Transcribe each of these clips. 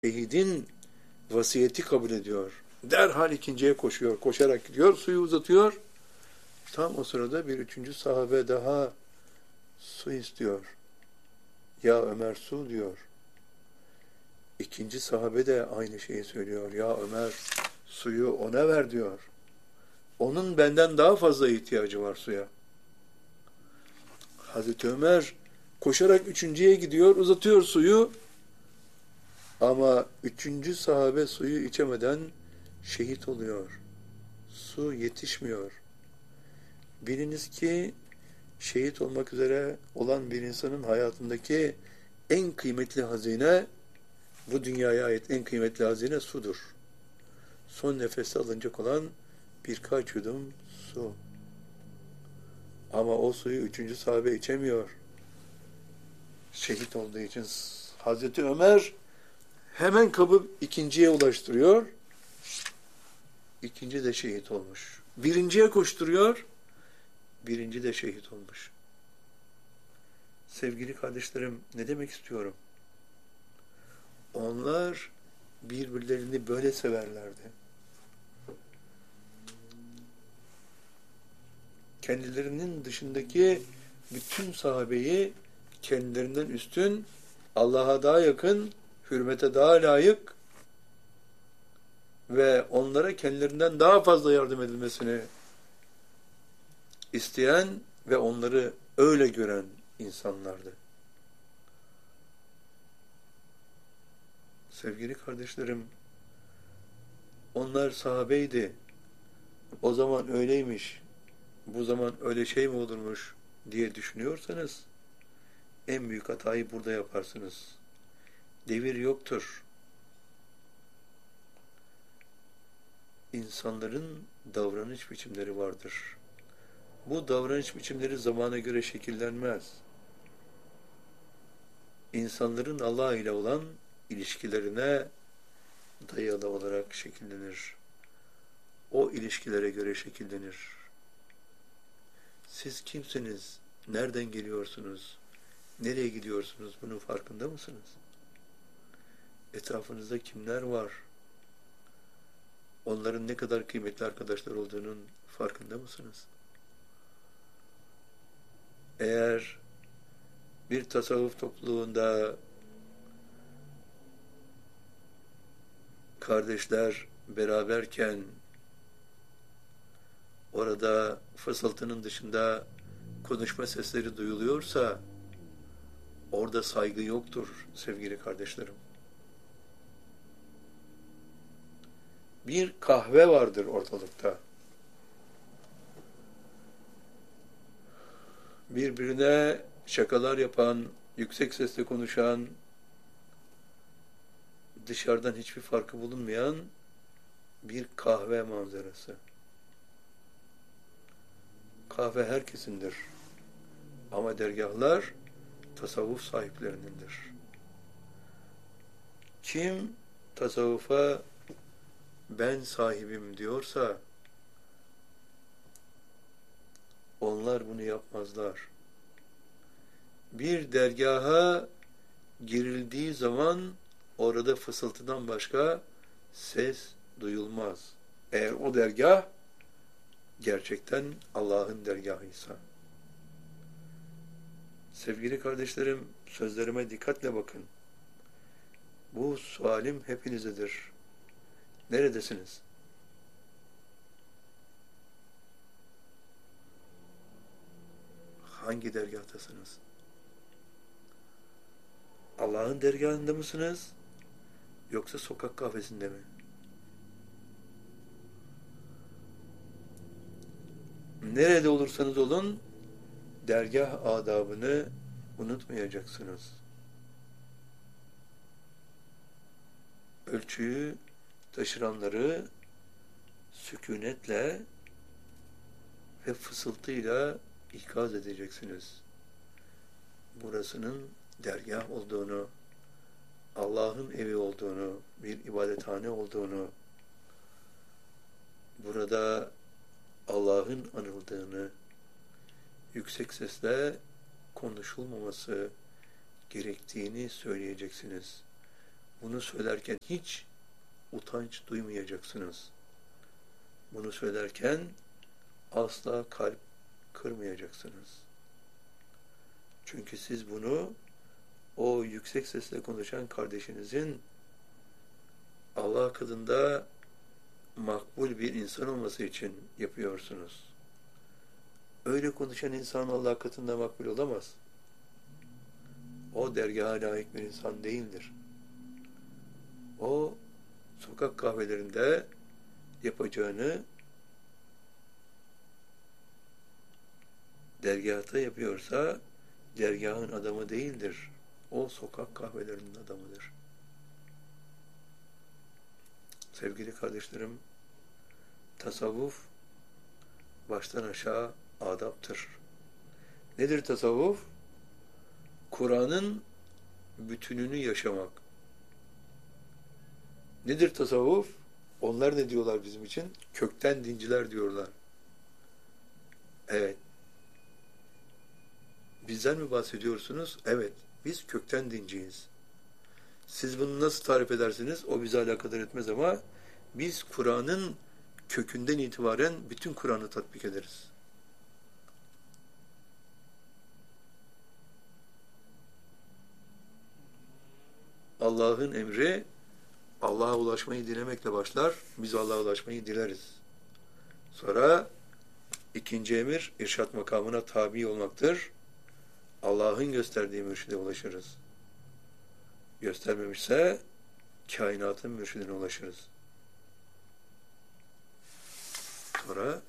Şehidin vasiyeti kabul ediyor. Derhal ikinciye koşuyor. Koşarak gidiyor, suyu uzatıyor. Tam o sırada bir üçüncü sahabe daha su istiyor. Ya Ömer su diyor. İkinci sahabe de aynı şeyi söylüyor. Ya Ömer suyu ona ver diyor. Onun benden daha fazla ihtiyacı var suya. Hazreti Ömer koşarak üçüncüye gidiyor, uzatıyor suyu. Ama üçüncü sahabe suyu içemeden şehit oluyor. Su yetişmiyor. Biliniz ki şehit olmak üzere olan bir insanın hayatındaki en kıymetli hazine, bu dünyaya ait en kıymetli hazine sudur. Son nefeste alınacak olan birkaç yudum su. Ama o suyu üçüncü sahabe içemiyor. Şehit olduğu için Hazreti Ömer hemen kabı ikinciye ulaştırıyor. İkinci de şehit olmuş. Birinciye koşturuyor. Birinci de şehit olmuş. Sevgili kardeşlerim, ne demek istiyorum? Onlar birbirlerini böyle severlerdi. Kendilerinin dışındaki bütün sahabeyi kendilerinden üstün, Allah'a daha yakın, hürmete daha layık ve onlara kendilerinden daha fazla yardım edilmesini isteyen ve onları öyle gören insanlardı. Sevgili kardeşlerim, onlar sahabeydi. O zaman öyleymiş, bu zaman öyle şey mi olurmuş diye düşünüyorsanız, en büyük hatayı burada yaparsınız. Devir yoktur. İnsanların davranış biçimleri vardır. Bu davranış biçimleri zamana göre şekillenmez. İnsanların Allah ile olan ilişkilerine dayalı olarak şekillenir. O ilişkilere göre şekillenir. Siz kimsiniz? Nereden geliyorsunuz? Nereye gidiyorsunuz? Bunun farkında mısınız? Etrafınızda kimler var? Onların ne kadar kıymetli arkadaşlar olduğunun farkında mısınız? Eğer bir tasavvuf topluluğunda kardeşler beraberken orada fısıltının dışında konuşma sesleri duyuluyorsa orada saygı yoktur sevgili kardeşlerim. Bir kahve vardır ortalıkta. Birbirine şakalar yapan, yüksek sesle konuşan, dışarıdan hiçbir farkı bulunmayan bir kahve manzarası. Kahve herkesindir. Ama dergahlar tasavvuf sahiplerinindir. Kim tasavvufa ben sahibim diyorsa onlar bunu yapmazlar. Bir dergaha girildiği zaman orada fısıltıdan başka ses duyulmaz. Eğer o dergah gerçekten Allah'ın dergahıysa. Sevgili kardeşlerim, sözlerime dikkatle bakın. Bu sualim hepinizedir. Neredesiniz? Hangi dergahtasınız? Allah'ın dergahında mısınız? Yoksa sokak kahvesinde mi? Nerede olursanız olun, dergah adabını unutmayacaksınız. Ölçüyü taşıranları sükunetle ve fısıltıyla ikaz edeceksiniz. Burasının dergah olduğunu, Allah'ın evi olduğunu, bir ibadethane olduğunu, burada Allah'ın anıldığını, yüksek sesle konuşulmaması gerektiğini söyleyeceksiniz. Bunu söylerken hiç utanç duymayacaksınız. Bunu söylerken asla kalp kırmayacaksınız. Çünkü siz bunu o yüksek sesle konuşan kardeşinizin Allah katında makbul bir insan olması için yapıyorsunuz. Öyle konuşan insan Allah katında makbul olamaz. O dergaha layık bir insan değildir. O sokak kahvelerinde yapacağını dergâhta yapıyorsa dergâhın adamı değildir. O sokak kahvelerinin adamıdır. Sevgili kardeşlerim, tasavvuf baştan aşağı adaptır. Nedir tasavvuf? Kur'an'ın bütününü yaşamak. Nedir tasavvuf? Onlar ne diyorlar bizim için? Kökten dinciler diyorlar. Evet. Bizden mi bahsediyorsunuz? Evet. Biz kökten dinciyiz. Siz bunu nasıl tarif edersiniz? O bize alakadar etmez ama biz Kur'an'ın kökünden itibaren bütün Kur'an'ı tatbik ederiz. Allah'ın emri Allah'a ulaşmayı dilemekle başlar. Biz Allah'a ulaşmayı dileriz. Sonra ikinci emir irşat makamına tabi olmaktır. Allah'ın gösterdiği mürşide ulaşırız. Göstermemişse kainatın mürşidine ulaşırız. Sonra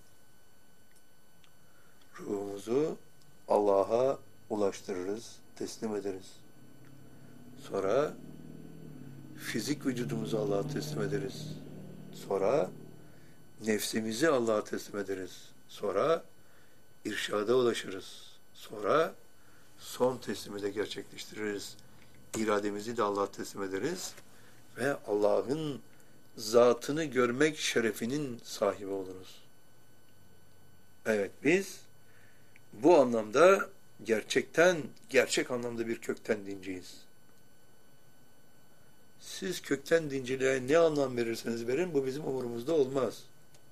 ruhumuzu Allah'a ulaştırırız, teslim ederiz. Sonra fizik vücudumuzu Allah'a teslim ederiz. Sonra nefsimizi Allah'a teslim ederiz. Sonra irşada ulaşırız. Sonra son teslimi de gerçekleştiririz. İrademizi de Allah'a teslim ederiz. Ve Allah'ın zatını görmek şerefinin sahibi oluruz. Evet, biz bu anlamda gerçek anlamda bir kökten dinciyiz. Siz kökten dinciliğe ne anlam verirseniz verin, bu bizim umurumuzda olmaz.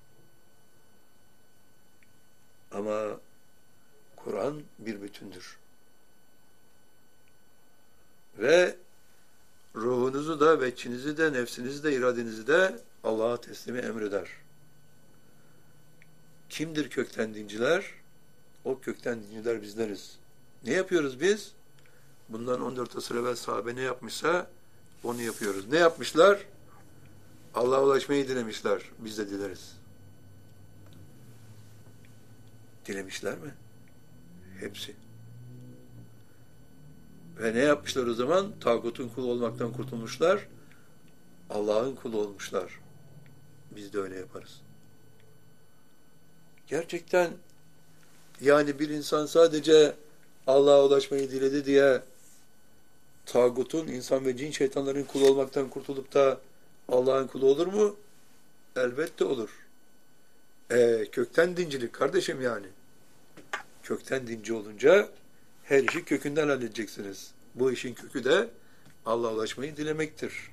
Ama Kur'an bir bütündür. Ve ruhunuzu da, veçhinizi de, nefsinizi de, iradenizi de Allah'a teslimi emreder. Kimdir kökten dinciler? O kökten dinciler bizleriz. Ne yapıyoruz biz? Bundan 14 asır evvel sahabe ne yapmışsa onu yapıyoruz. Ne yapmışlar? Allah'a ulaşmayı dilemişler. Biz de dileriz. Dilemişler mi? Hepsi. Ve ne yapmışlar o zaman? Tağutun kulu olmaktan kurtulmuşlar. Allah'ın kulu olmuşlar. Biz de öyle yaparız. Gerçekten yani bir insan sadece Allah'a ulaşmayı diledi diye tağutun, insan ve cin şeytanların kulu olmaktan kurtulup da Allah'ın kulu olur mu? Elbette olur. Kökten dincilik kardeşim yani. Kökten dinci olunca her işi kökünden halledeceksiniz. Bu işin kökü de Allah'a ulaşmayı dilemektir.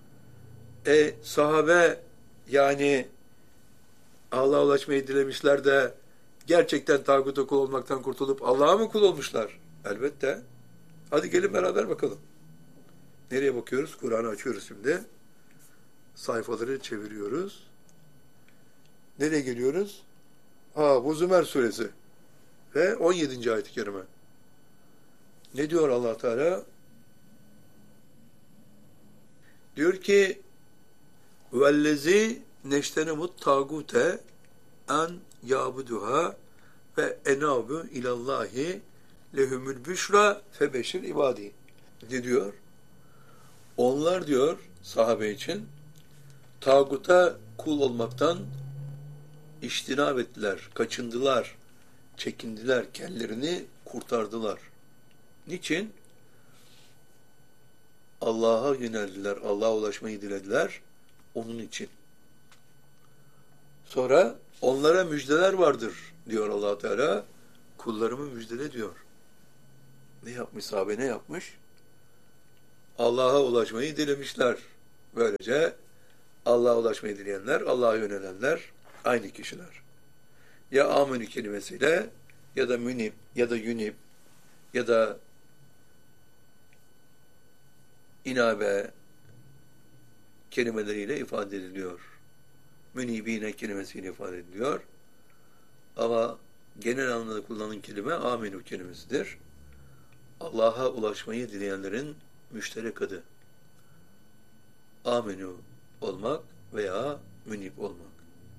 Sahabe yani Allah'a ulaşmayı dilemişler de gerçekten tağuta kul olmaktan kurtulup Allah'a mı kul olmuşlar? Elbette. Hadi gelin beraber bakalım. Nereye bakıyoruz? Kur'an'ı açıyoruz şimdi. Sayfaları çeviriyoruz. Nereye geliyoruz? Bu Zümer suresi ve 17. ayet-i kerime. Ne diyor Allah Teala? Diyor ki vellezi neştenemut tagute en yabuduha ve enabu ilallahi lehumul büşra febeşir ibadi. Ne diyor? Onlar diyor sahabe için tağuta kul olmaktan iştinab ettiler, kaçındılar, çekindiler, kendilerini kurtardılar. Niçin? Allah'a yöneldiler, Allah'a ulaşmayı dilediler, onun için. Sonra onlara müjdeler vardır diyor Allah Teala, kullarımı müjdele diyor. Ne yapmış sahabe, ne yapmış? Allah'a ulaşmayı dilemişler. Böylece Allah'a ulaşmayı dileyenler, Allah'a yönelenler aynı kişiler. Ya amenü kelimesiyle ya da münib ya da yunib ya da inabe kelimeleriyle ifade ediliyor. Münibine kelimesiyle ifade ediliyor. Ama genel anlamda kullanılan kelime amenü kelimesidir. Allah'a ulaşmayı dileyenlerin müşterek adı. Amenü olmak veya münib olmak.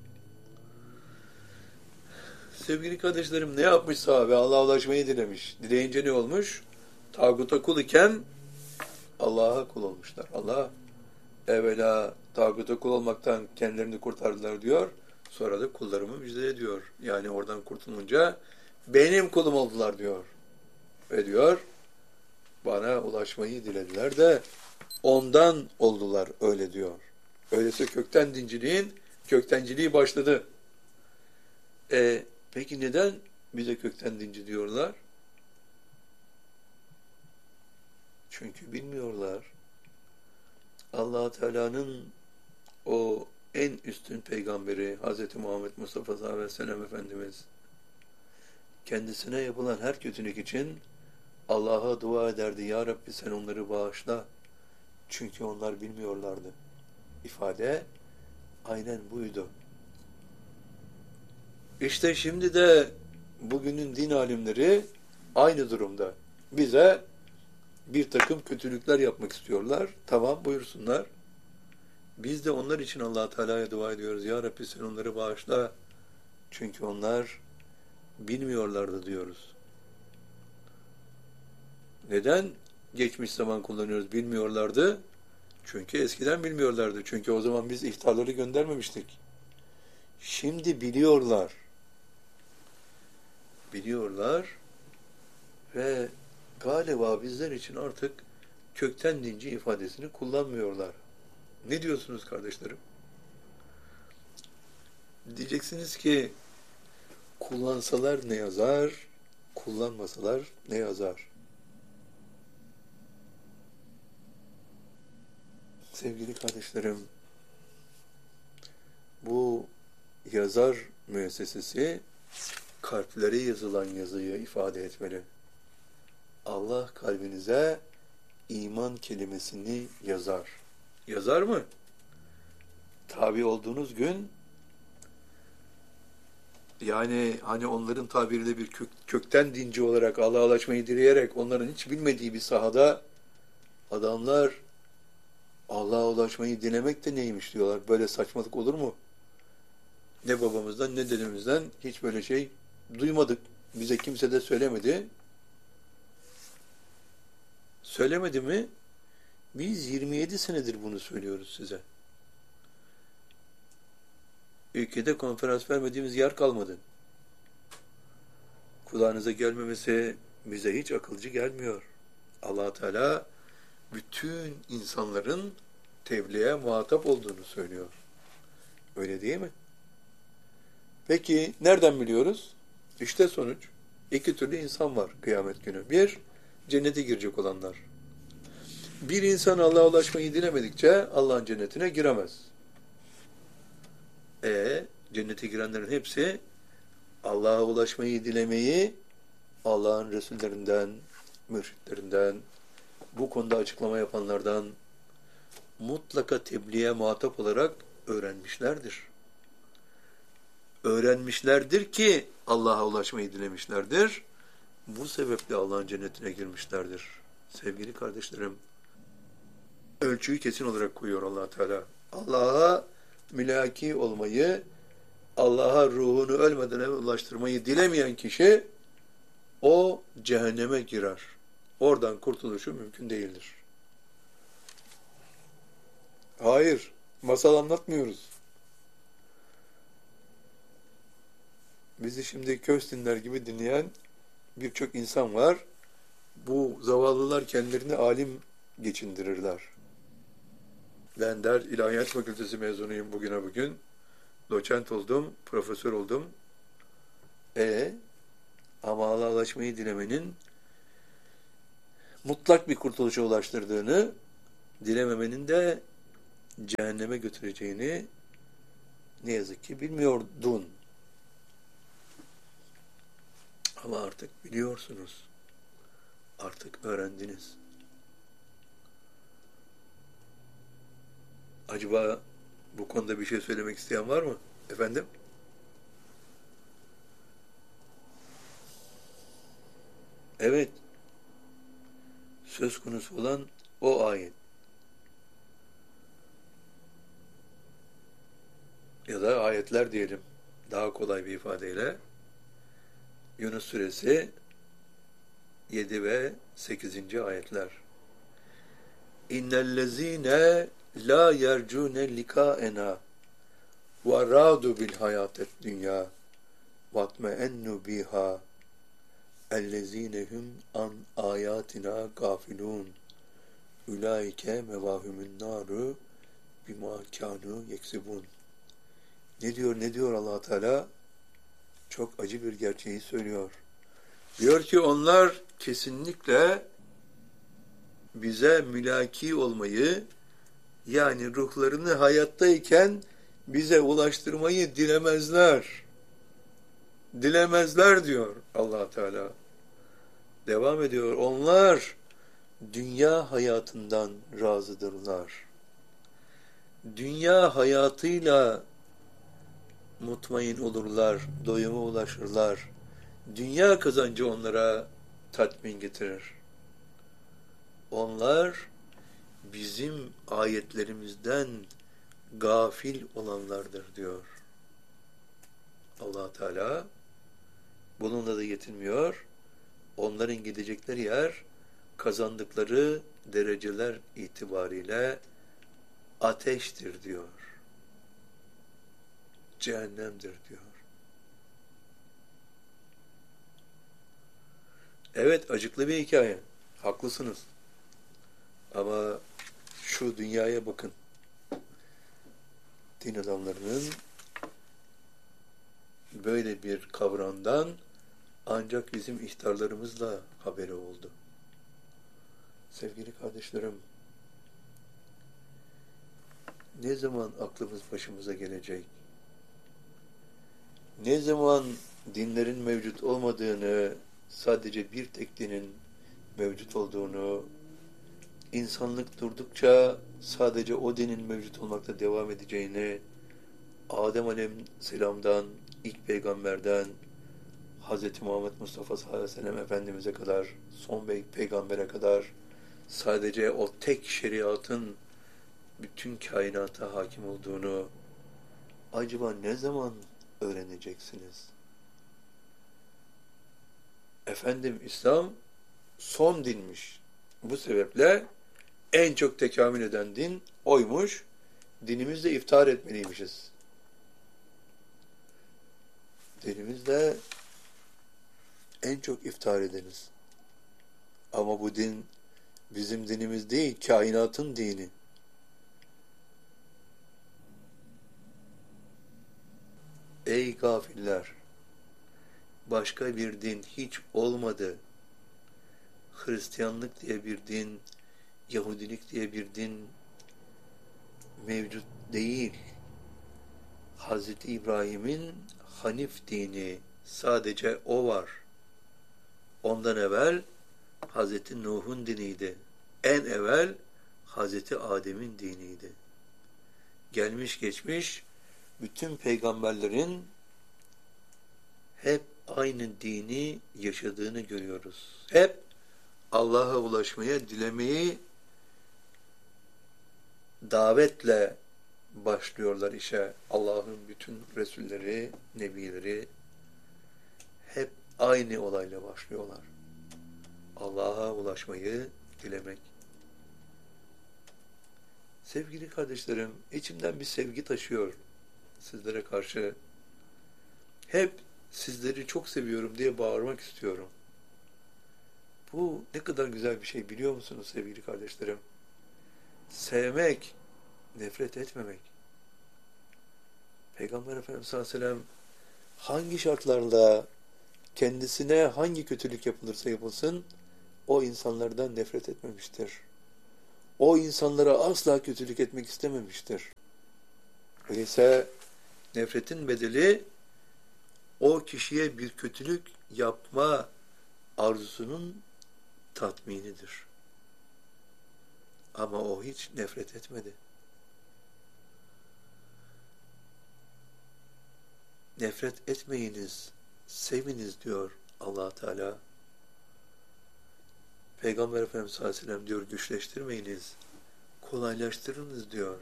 Sevgili kardeşlerim, ne yapmış sahabe? Allah'a ulaşmayı dilemiş. Dileyince ne olmuş? Tağuta kul iken Allah'a kul olmuşlar. Allah evvela tağuta kul olmaktan kendilerini kurtardılar diyor. Sonra da kullarımı müjde ediyor. Yani oradan kurtulunca benim kulum oldular diyor. Ve diyor bana ulaşmayı dilediler de ondan oldular öyle diyor. Öyleyse köktenciliği başladı. Peki neden bize kökten dinci diyorlar? Çünkü bilmiyorlar. Allah Teala'nın o en üstün peygamberi Hz. Muhammed Mustafa sallallahu aleyhi ve sellem Efendimiz kendisine yapılan her kötülük için Allah'a dua ederdi. Ya Rabbi sen onları bağışla. Çünkü onlar bilmiyorlardı. İfade aynen buydu. İşte şimdi de bugünün din alimleri aynı durumda. Bize bir takım kötülükler yapmak istiyorlar. Tamam buyursunlar. Biz de onlar için Allah Teala'ya dua ediyoruz. Ya Rabbi sen onları bağışla. Çünkü onlar bilmiyorlardı diyoruz. Neden geçmiş zaman kullanıyoruz? Bilmiyorlardı. Çünkü eskiden bilmiyorlardı. Çünkü o zaman biz ihtarları göndermemiştik. Şimdi biliyorlar. Biliyorlar ve galiba bizler için artık kökten dinci ifadesini kullanmıyorlar. Ne diyorsunuz kardeşlerim? Diyeceksiniz ki kullansalar ne yazar, kullanmasalar ne yazar? Sevgili kardeşlerim, bu yazar müessesesi kalplere yazılan yazıyı ifade etmeli. Allah kalbinize iman kelimesini yazar. Yazar mı? Tabi olduğunuz gün, yani hani onların tabiriyle bir kökten dinci olarak Allah'a ulaşmayı dileyerek onların hiç bilmediği bir sahada adamlar Allah'a ulaşmayı dilemek de neymiş diyorlar. Böyle saçmalık olur mu? Ne babamızdan ne dedemizden hiç böyle şey duymadık. Bize kimse de söylemedi. Söylemedi mi? Biz 27 senedir bunu söylüyoruz size. Ülkede konferans vermediğimiz yer kalmadı. Kulağınıza gelmemesi bize hiç akılcı gelmiyor. Allah Teala bütün insanların tebliğe muhatap olduğunu söylüyor. Öyle değil mi? Peki nereden biliyoruz? İşte sonuç. İki türlü insan var kıyamet günü. Bir, cennete girecek olanlar. Bir insan Allah'a ulaşmayı dilemedikçe Allah'ın cennetine giremez. Cennete girenlerin hepsi Allah'a ulaşmayı dilemeyi Allah'ın Resullerinden, mürşitlerinden, bu konuda açıklama yapanlardan mutlaka tebliğe muhatap olarak öğrenmişlerdir. Öğrenmişlerdir ki Allah'a ulaşmayı dilemişlerdir. Bu sebeple Allah'ın cennetine girmişlerdir. Sevgili kardeşlerim, ölçüyü kesin olarak koyuyor Allah Teala. Allah'a mülaki olmayı, Allah'a ruhunu ölmeden ulaştırmayı dilemeyen kişi o cehenneme girer. Oradan kurtuluşu mümkün değildir. Hayır, masal anlatmıyoruz. Bizi şimdi Köstinler gibi dinleyen birçok insan var. Bu zavallılar kendilerini alim geçindirirler. Ben der İlahiyat Fakültesi mezunuyum bugüne bugün. Doçent oldum, profesör oldum. Ama Allah'a ulaşmayı dilemenin mutlak bir kurtuluşa ulaştırdığını dilememenin de cehenneme götüreceğini ne yazık ki bilmiyordun. Ama artık biliyorsunuz. Artık öğrendiniz. Acaba bu konuda bir şey söylemek isteyen var mı? Efendim? Evet. Söz konusu olan o ayet. Ya da ayetler diyelim. Daha kolay bir ifadeyle. Yunus suresi 7 ve 8. ayetler. İnnellezîne la yercûne likâena ve râdu bil hayâtet dünyâ vatme'ennu biha ellezîne hum an âyâtina gâfilûn ulaike mevâhumün nâru bimâ kânû yeksibûn. Ne diyor Allah Teala? Çok acı bir gerçeği söylüyor. Diyor ki onlar kesinlikle bize mülaki olmayı, yani ruhlarını hayattayken bize ulaştırmayı dilemezler. Dilemezler diyor Allah Teala. Devam ediyor. Onlar dünya hayatından razıdırlar. Dünya hayatıyla mutmain olurlar, doyuma ulaşırlar. Dünya kazancı onlara tatmin getirir. Onlar bizim ayetlerimizden gafil olanlardır diyor Allah Teala. Bununla da yetinmiyor. Onların gidecekleri yer kazandıkları dereceler itibariyle ateştir diyor. Cehennemdir diyor. Evet, acıklı bir hikaye. Haklısınız. Ama şu dünyaya bakın. Din adamlarının böyle bir kavramdan ancak bizim ihtarlarımızla haberi oldu. Sevgili kardeşlerim, ne zaman aklımız başımıza gelecek? Ne zaman dinlerin mevcut olmadığını, sadece bir tek dinin mevcut olduğunu, insanlık durdukça sadece o dinin mevcut olmakta devam edeceğini, Adem Aleyhisselam'dan, ilk peygamberden, Hz. Muhammed Mustafa sallallahu aleyhi ve sellem Efendimiz'e kadar, son peygambere kadar sadece o tek şeriatın bütün kainata hakim olduğunu acaba ne zaman öğreneceksiniz? Efendim, İslam son dinmiş. Bu sebeple en çok tekamül eden din oymuş. Dinimizle iftihar etmeliymişiz. Dinimizle en çok iftihar ediniz. Ama bu din bizim dinimiz değil, kainatın dini. Ey gafiller! Başka bir din hiç olmadı. Hristiyanlık diye bir din, Yahudilik diye bir din mevcut değil. Hz. İbrahim'in Hanif dini, sadece o var. Ondan evvel Hz. Nuh'un diniydi. En evvel Hz. Adem'in diniydi. Gelmiş geçmiş bütün peygamberlerin hep aynı dini yaşadığını görüyoruz. Hep Allah'a ulaşmaya, dilemeyi davetle başlıyorlar işe. Allah'ın bütün Resulleri, Nebileri hep aynı olayla başlıyorlar. Allah'a ulaşmayı dilemek. Sevgili kardeşlerim, içimden bir sevgi taşıyor sizlere karşı. Hep sizleri çok seviyorum diye bağırmak istiyorum. Bu ne kadar güzel bir şey biliyor musunuz sevgili kardeşlerim? Sevmek, nefret etmemek. Peygamber Efendimiz sallallahu aleyhi ve sellem hangi şartlarda kendisine hangi kötülük yapılırsa yapılsın o insanlardan nefret etmemiştir. o insanlara asla kötülük etmek istememiştir. Öyleyse nefretin bedeli o kişiye bir kötülük yapma arzusunun tatminidir. Ama o hiç nefret etmedi. Nefret etmeyiniz, seviniz diyor Allah Teala. Peygamber Efendimiz sallallahu aleyhi ve sellem diyor, güçleştirmeyiniz, kolaylaştırınız diyor.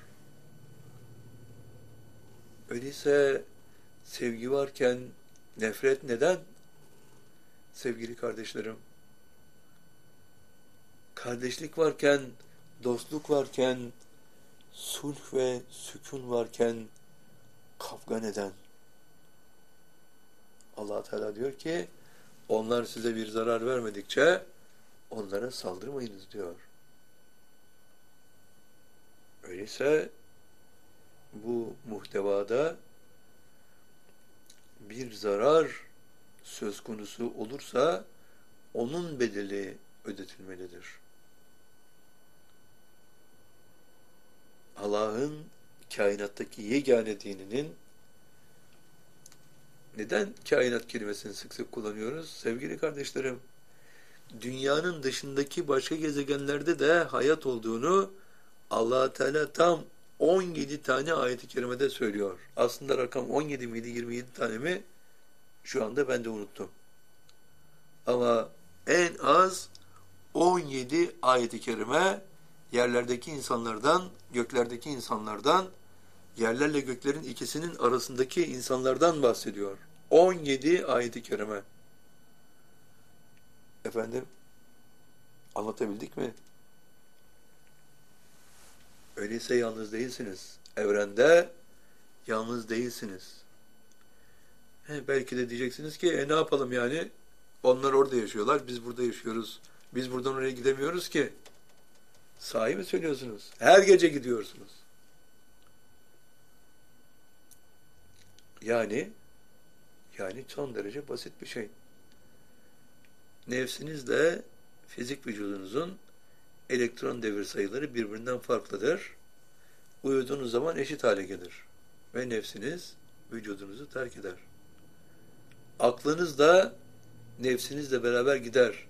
Öyleyse sevgi varken nefret neden? Sevgili kardeşlerim, kardeşlik varken, dostluk varken, sulh ve sükun varken kavga neden? Allah Teala diyor ki, onlar size bir zarar vermedikçe onlara saldırmayınız diyor. Öyleyse bu muhtevada bir zarar söz konusu olursa onun bedeli ödetilmelidir. Allah'ın kainattaki yegane dininin, neden kainat kelimesini sık sık kullanıyoruz? Sevgili kardeşlerim, dünyanın dışındaki başka gezegenlerde de hayat olduğunu Allah Teala tam 17 tane ayet-i kerimede söylüyor. Aslında rakam 17 miydi, 27 tane mi? Şu anda ben de unuttum. Ama en az 17 ayet-i kerime yerlerdeki insanlardan, göklerdeki insanlardan, yerlerle göklerin ikisinin arasındaki insanlardan bahsediyor. 17 ayet-i kerime. Efendim, anlatabildik mi? Öyleyse yalnız değilsiniz. Evrende yalnız değilsiniz. Belki de diyeceksiniz ki, ne yapalım yani? Onlar orada yaşıyorlar, biz burada yaşıyoruz. Biz buradan oraya gidemiyoruz ki. Sahi mi söylüyorsunuz? Her gece gidiyorsunuz. Yani son derece basit bir şey. Nefsinizle fizik vücudunuzun elektron devir sayıları birbirinden farklıdır. Uyuduğunuz zaman eşit hale gelir. Ve nefsiniz vücudunuzu terk eder. Aklınız da nefsinizle beraber gider.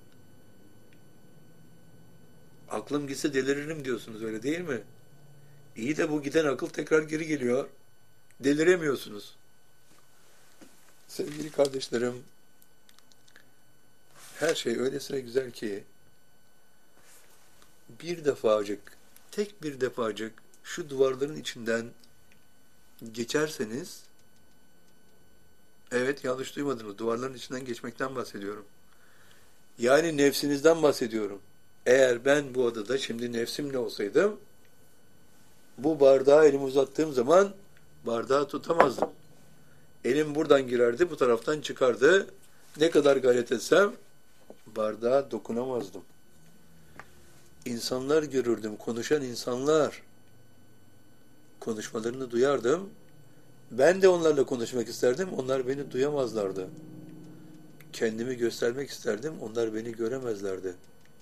Aklım gitse deliririm diyorsunuz, öyle değil mi? İyi de bu giden akıl tekrar geri geliyor. Deliremiyorsunuz. Sevgili kardeşlerim, her şey öylesine güzel ki bir defacık, tek bir defacık şu duvarların içinden geçerseniz, evet, yanlış duymadınız, duvarların içinden geçmekten bahsediyorum. Yani nefsinizden bahsediyorum. Eğer ben bu odada şimdi nefsimle olsaydım, bu bardağı elimi uzattığım zaman bardağı tutamazdım. Elim buradan girerdi, bu taraftan çıkardı. Ne kadar gayret etsem bardağa dokunamazdım. İnsanlar görürdüm, konuşan insanlar. Konuşmalarını duyardım. Ben de onlarla konuşmak isterdim, onlar beni duyamazlardı. Kendimi göstermek isterdim, onlar beni göremezlerdi.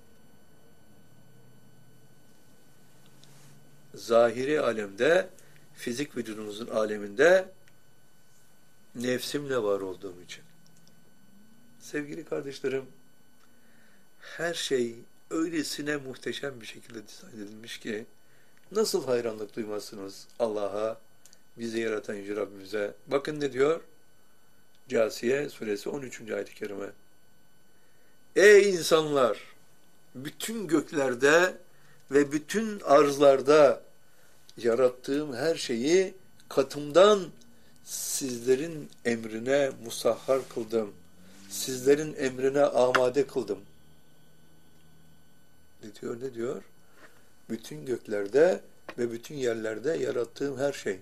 Zahiri alemde, fizik vücudumuzun aleminde nefsimle var olduğum için. Sevgili kardeşlerim, her şey öylesine muhteşem bir şekilde dizayn edilmiş ki nasıl hayranlık duymazsınız Allah'a, bizi yaratan Yüce Rabbimize. Bakın ne diyor? Câsiye suresi 13. ayet-i kerime. Ey insanlar! Bütün göklerde ve bütün arzlarda yarattığım her şeyi katımdan sizlerin emrine musahhar kıldım. Sizlerin emrine amade kıldım. Ne diyor? Bütün göklerde ve bütün yerlerde yarattığım her şey.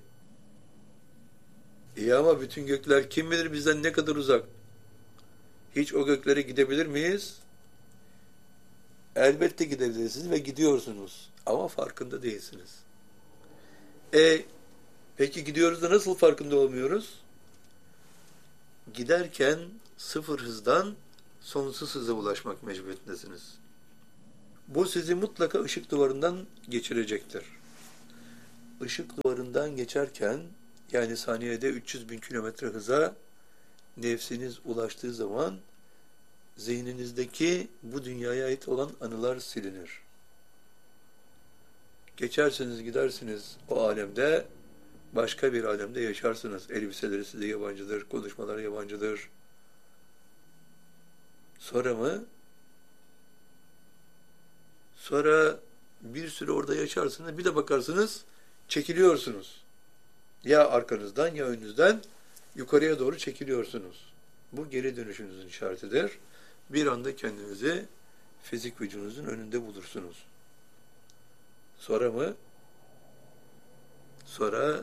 İyi ama bütün gökler kim bilir bizden ne kadar uzak? Hiç o göklere gidebilir miyiz? Elbette gidebilirsiniz ve gidiyorsunuz. Ama farkında değilsiniz. Peki gidiyoruz da nasıl farkında olmuyoruz? Giderken sıfır hızdan sonsuz hıza ulaşmak mecburiyetindesiniz. Bu sizi mutlaka ışık duvarından geçirecektir. Işık duvarından geçerken, yani saniyede 300 bin kilometre hıza nefsiniz ulaştığı zaman zihninizdeki bu dünyaya ait olan anılar silinir. Geçersiniz, gidersiniz o alemde, başka bir alemde yaşarsınız. Elbiseleri size yabancıdır, konuşmalar yabancıdır. Sonra mı? Sonra bir süre orada yaşarsınız, bir de bakarsınız, çekiliyorsunuz. Ya arkanızdan ya önünüzden yukarıya doğru çekiliyorsunuz. Bu geri dönüşünüzün işaretidir. Bir anda kendinizi fizik vücudunuzun önünde bulursunuz. Sonra mı? Sonra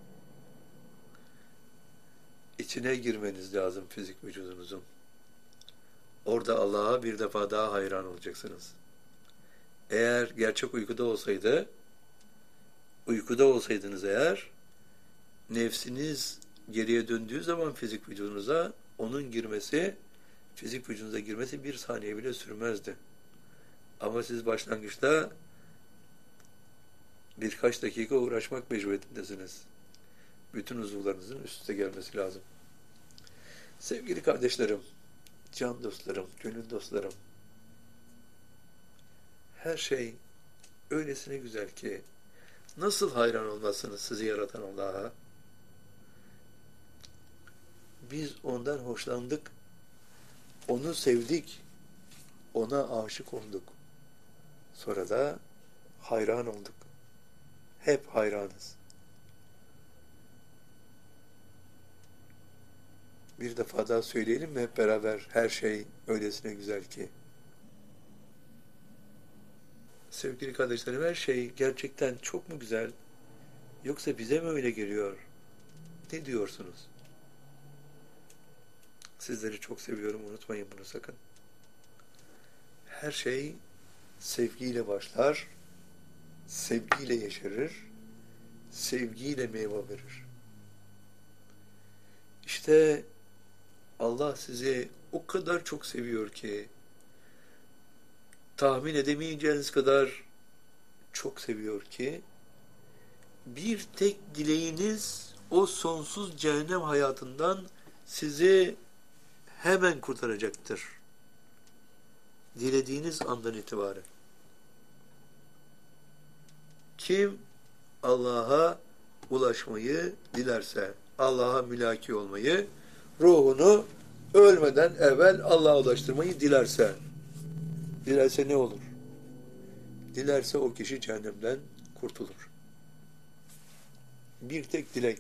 içine girmeniz lazım fizik vücudunuzun. Orada Allah'a bir defa daha hayran olacaksınız. Eğer gerçek uykuda olsaydınız eğer, nefsiniz geriye döndüğü zaman fizik vücudunuza, onun girmesi, fizik vücudunuza girmesi bir saniye bile sürmezdi. Ama siz başlangıçta birkaç dakika uğraşmak mecburiyetindesiniz. Bütün uzuvlarınızın üst üste gelmesi lazım. Sevgili kardeşlerim, can dostlarım, gönül dostlarım, her şey öylesine güzel ki nasıl hayran olmazsınız sizi yaratan Allah'a? Biz ondan hoşlandık, onu sevdik, ona aşık olduk. Sonra da hayran olduk. Hep hayranız. Bir defa daha söyleyelim mi hep beraber, her şey öylesine güzel ki? Sevgili kardeşlerim, her şey gerçekten çok mu güzel? Yoksa bize mi öyle geliyor? Ne diyorsunuz? Sizleri çok seviyorum, unutmayın bunu sakın. Her şey sevgiyle başlar, sevgiyle yeşerir, sevgiyle meyve verir. İşte Allah sizi o kadar çok seviyor ki, tahmin edemeyeceğiniz kadar çok seviyor ki, bir tek dileğiniz o sonsuz cehennem hayatından sizi hemen kurtaracaktır. Dilediğiniz andan itibaren. Kim Allah'a ulaşmayı dilerse, Allah'a mülaki olmayı, ruhunu ölmeden evvel Allah'a ulaştırmayı dilerse ne olur? Dilerse o kişi cehennemden kurtulur. Bir tek dilek.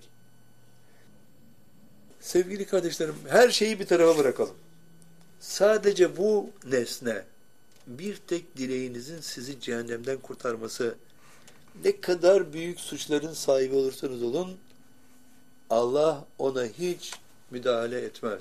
Sevgili kardeşlerim, her şeyi bir tarafa bırakalım. Sadece bu nesne, bir tek dileğinizin sizi cehennemden kurtarması, ne kadar büyük suçların sahibi olursanız olun, Allah ona hiç müdahale etmez.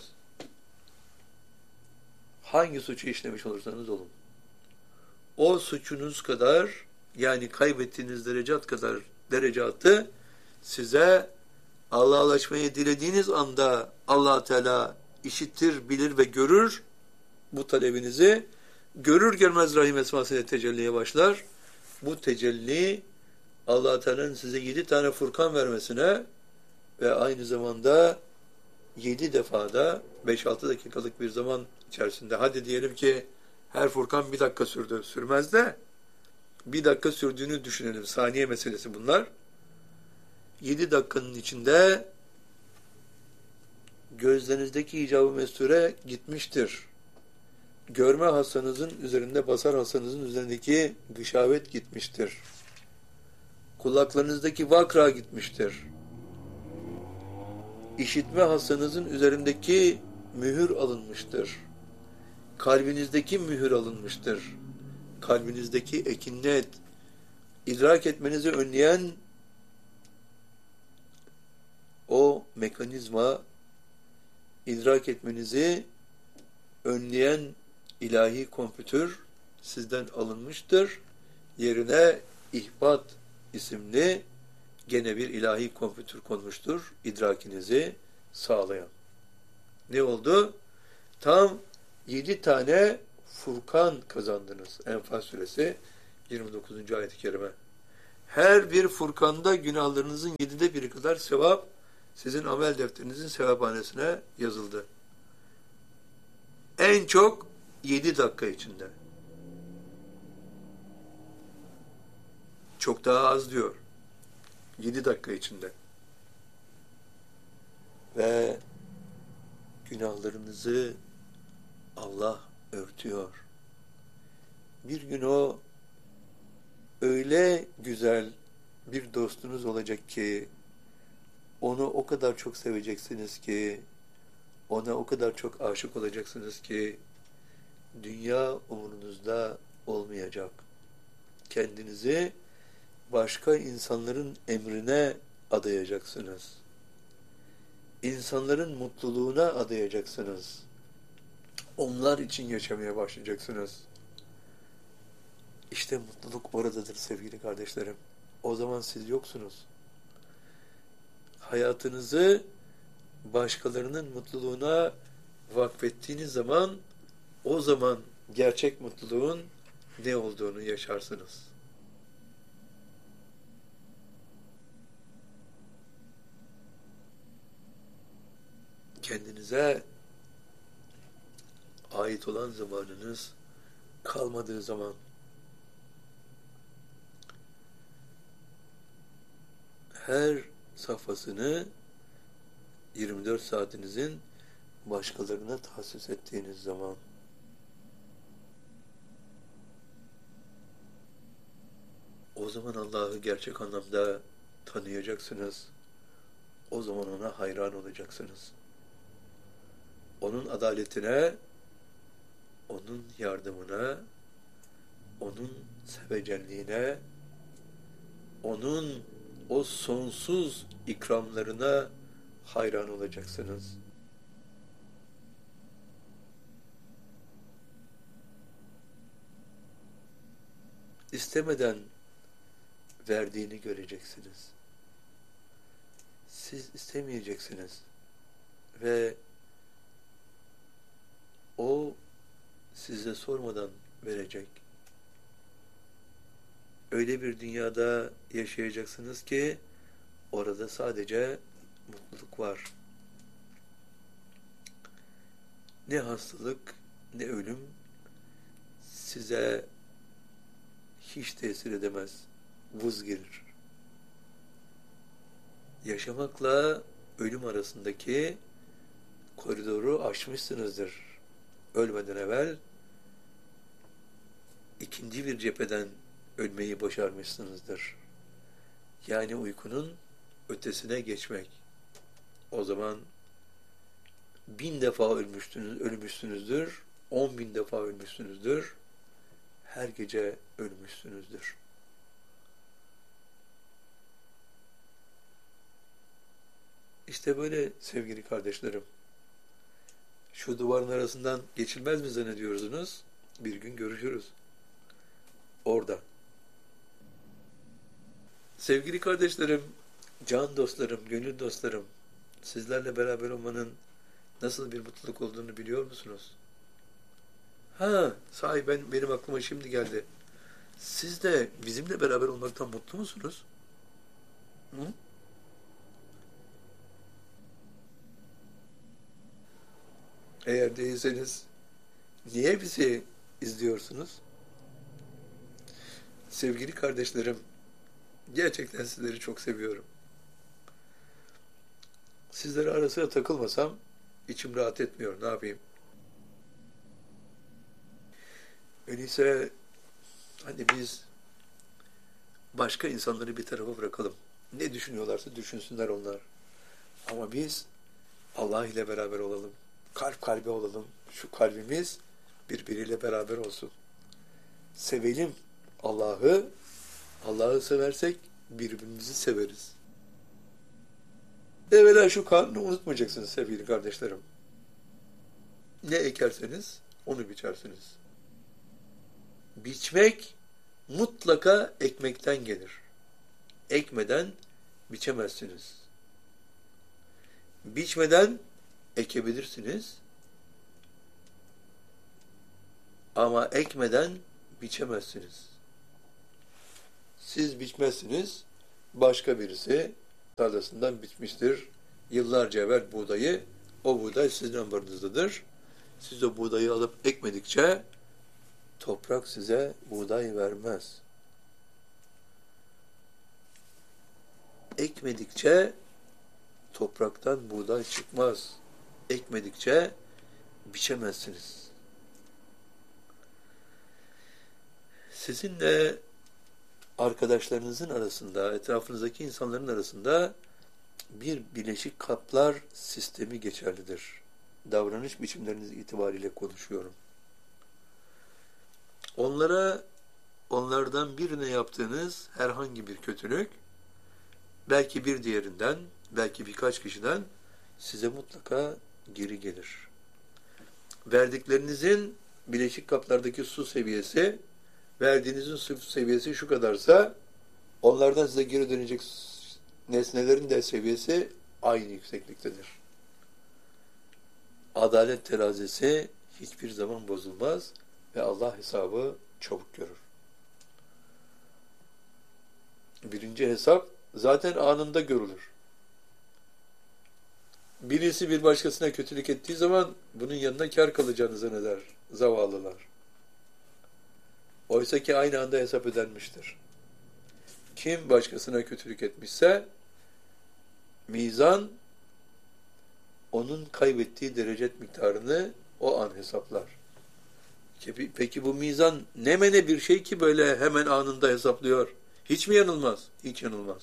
Hangi suçu işlemiş olursanız olun. O suçunuz kadar, yani kaybettiğiniz derecat kadar derecatı size Allah'a ulaşmayı dilediğiniz anda Allah Teala işitir, bilir ve görür bu talebinizi. Görür görmez Rahim esmasıyla tecelliye başlar. Bu tecelli Allah Teala'nın size 7 tane Furkan vermesine ve aynı zamanda 7 defada 5-6 dakikalık bir zaman içerisinde, hadi diyelim ki her Furkan 1 dakika sürdü. Sürmez de 1 dakika sürdüğünü düşünelim. Saniye meselesi bunlar. 7 dakikanın içinde gözlerinizdeki icab-ı mesture gitmiştir. Görme hastanızın üzerinde, basar hastanızın üzerindeki gışavet gitmiştir. Kulaklarınızdaki vakra gitmiştir. İşitme hastanızın üzerindeki mühür alınmıştır. Kalbinizdeki mühür alınmıştır. Kalbinizdeki ekinnet, idrak etmenizi önleyen o mekanizma, idrak etmenizi önleyen ilahi kompütür sizden alınmıştır. Yerine ihbat isimli gene bir ilahi kompütür konmuştur, idrakinizi sağlayan. Ne oldu? Tam 7 tane Furkan kazandınız. Enfal suresi 29. ayet-i kerime. Her bir Furkan'da günahlarınızın 1/7 kadar sevap sizin amel defterinizin sevaphanesine yazıldı. En çok 7 dakika içinde. Çok daha az diyor. 7 dakika içinde. Ve günahlarınızı Allah örtüyor. Bir gün o öyle güzel bir dostunuz olacak ki onu o kadar çok seveceksiniz ki ona o kadar çok aşık olacaksınız ki dünya umurunuzda olmayacak. Kendinizi başka insanların emrine adayacaksınız. İnsanların mutluluğuna adayacaksınız. Onlar için yaşamaya başlayacaksınız. İşte mutluluk oradadır sevgili kardeşlerim. O zaman siz yoksunuz. Hayatınızı başkalarının mutluluğuna vakfettiğiniz zaman o zaman gerçek mutluluğun ne olduğunu yaşarsınız. Kendinize ait olan zamanınız kalmadığı zaman her safhasını 24 saatinizin başkalarına tahsis ettiğiniz zaman o zaman Allah'ı gerçek anlamda tanıyacaksınız. O zaman ona hayran olacaksınız. Onun adaletine, onun yardımına, onun sevecenliğine, onun o sonsuz ikramlarına hayran olacaksınız. İstemeden verdiğini göreceksiniz. Siz istemeyeceksiniz. Ve o size sormadan verecek. Öyle bir dünyada yaşayacaksınız ki orada sadece mutluluk var. Ne hastalık, ne ölüm size hiç tesir edemez. Vız gelir. Yaşamakla ölüm arasındaki koridoru aşmışsınızdır. Ölmeden evvel ikinci bir cepheden ölmeyi başarmışsınızdır. Yani uykunun ötesine geçmek. O zaman 1000 defa ölmüşsünüzdür, 10.000 defa ölmüşsünüzdür, her gece ölmüşsünüzdür. İşte böyle sevgili kardeşlerim. Şu duvarın arasından geçilmez mi zannediyorsunuz? Bir gün görüşürüz. Orada. Sevgili kardeşlerim, can dostlarım, gönül dostlarım, sizlerle beraber olmanın nasıl bir mutluluk olduğunu biliyor musunuz? Sahi benim aklıma şimdi geldi. Siz de bizimle beraber olmaktan mutlu musunuz? Hı? Eğer değilseniz niye bizi izliyorsunuz? Sevgili kardeşlerim, gerçekten sizleri çok seviyorum. Sizlere ara sıra takılmasam içim rahat etmiyor. Ne yapayım? Öyleyse hadi biz başka insanları bir tarafa bırakalım. Ne düşünüyorlarsa düşünsünler onlar. Ama biz Allah ile beraber olalım. Kalp kalbe olalım. Şu kalbimiz birbiriyle beraber olsun. Sevelim Allah'ı. Allah'ı seversek birbirimizi severiz. Evvela şu kanunu unutmayacaksınız sevgili kardeşlerim. Ne ekerseniz onu biçersiniz. Biçmek mutlaka ekmekten gelir. Ekmeden biçemezsiniz. Biçmeden ekebilirsiniz. Ama ekmeden biçemezsiniz. Siz biçmezsiniz, başka birisi tarlasından biçmiştir. Yıllarca evvel buğdayı, o buğday sizin ambarınızdadır. Siz o buğdayı alıp ekmedikçe toprak size buğday vermez. Ekmedikçe topraktan buğday çıkmaz. Ekmedikçe biçemezsiniz. Sizinle arkadaşlarınızın arasında, etrafınızdaki insanların arasında bir bileşik kaplar sistemi geçerlidir. Davranış biçimleriniz itibariyle konuşuyorum. Onlardan birine yaptığınız herhangi bir kötülük, belki bir diğerinden, belki birkaç kişiden size mutlaka geri gelir. Verdiklerinizin bileşik kaplardaki su seviyesi, verdiğinizin su seviyesi şu kadarsa, onlardan size geri dönecek nesnelerin de seviyesi aynı yüksekliktedir. Adalet terazisi hiçbir zaman bozulmaz ve Allah hesabı çabuk görür. Birinci hesap zaten anında görülür. Birisi bir başkasına kötülük ettiği zaman bunun yanına kar kalacağını zanneder zavallılar. Oysa ki aynı anda hesap ödenmiştir. Kim başkasına kötülük etmişse mizan onun kaybettiği derecet miktarını o an hesaplar. Peki bu mizan ne mene bir şey ki böyle hemen anında hesaplıyor? Hiç mi yanılmaz? Hiç yanılmaz.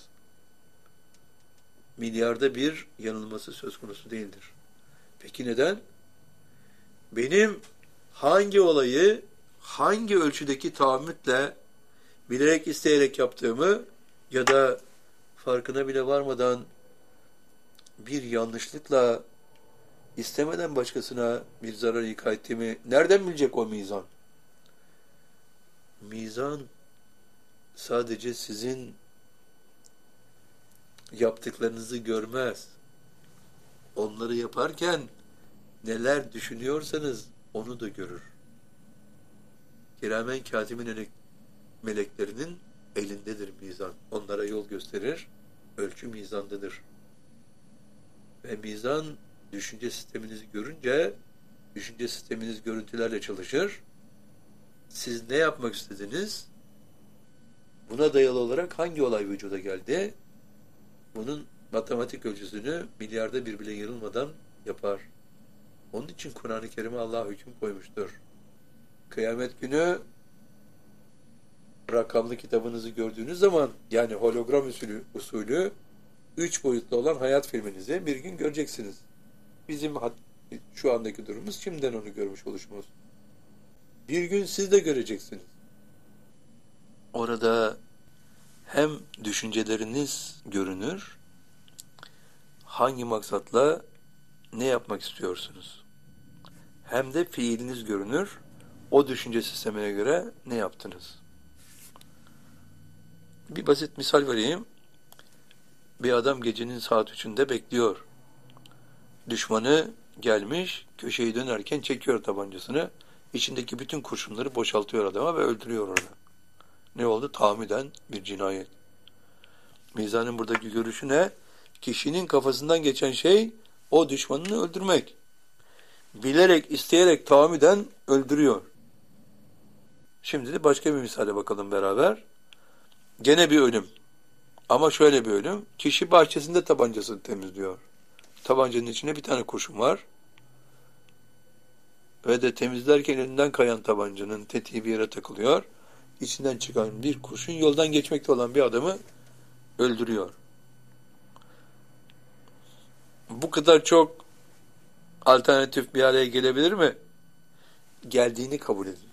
Milyarda bir yanılması söz konusu değildir. Peki neden? Benim hangi olayı hangi ölçüdeki tahammütle bilerek isteyerek yaptığımı ya da farkına bile varmadan bir yanlışlıkla istemeden başkasına bir zarar ikaz ettiğimi nereden bilecek o mizan? Mizan sadece sizin yaptıklarınızı görmez. Onları yaparken neler düşünüyorsanız onu da görür. Kiramen kâtimin meleklerinin elindedir mizan. Onlara yol gösterir. Ölçü mizandadır. Ve mizan düşünce sisteminizi görünce, düşünce sisteminiz görüntülerle çalışır. Siz ne yapmak istediniz? Buna dayalı olarak hangi olay vücuda geldi? Bunun matematik ölçüsünü milyarda bir bile yanılmadan yapar. Onun için Kur'an-ı Kerim'e Allah hüküm koymuştur. Kıyamet günü rakamlı kitabınızı gördüğünüz zaman, yani hologram usulü 3 boyutlu olan hayat filminizi bir gün göreceksiniz. Bizim şu andaki durumumuz şimdiden onu görmüş oluşumuz. Bir gün siz de göreceksiniz. Orada hem düşünceleriniz görünür, hangi maksatla ne yapmak istiyorsunuz? Hem de fiiliniz görünür, o düşünce sistemine göre ne yaptınız? Bir basit misal vereyim. Bir adam gecenin saat 3'ünde bekliyor. Düşmanı gelmiş, köşeyi dönerken çekiyor tabancasını, içindeki bütün kurşunları boşaltıyor adama ve öldürüyor onu. Ne oldu? Tahammüden bir cinayet. Mizanın buradaki görüşü ne? Kişinin kafasından geçen şey o düşmanını öldürmek. Bilerek, isteyerek tahammüden öldürüyor. Şimdi de başka bir misale bakalım beraber. Gene bir ölüm. Ama şöyle bir ölüm. Kişi bahçesinde tabancasını temizliyor. Tabancanın içine bir tane kurşun var. Ve de temizlerken elinden kayan tabancanın tetiği bir yere takılıyor. İçinden çıkan bir kurşun yoldan geçmekte olan bir adamı öldürüyor. Bu kadar çok alternatif bir araya gelebilir mi? Geldiğini kabul edin.